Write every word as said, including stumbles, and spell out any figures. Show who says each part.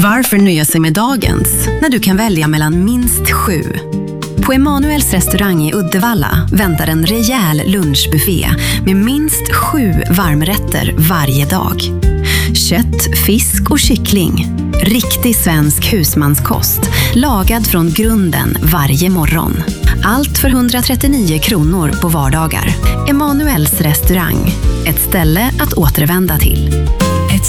Speaker 1: Varför nöja sig med dagens när du kan välja mellan minst sju? På Emanuels restaurang i Uddevalla väntar en rejäl lunchbuffé med minst sju varmrätter varje dag. Kött, fisk och kyckling. Riktig svensk husmanskost, lagad från grunden varje morgon. Allt för hundratrettionio kronor på vardagar. Emanuels restaurang, ett ställe att återvända till.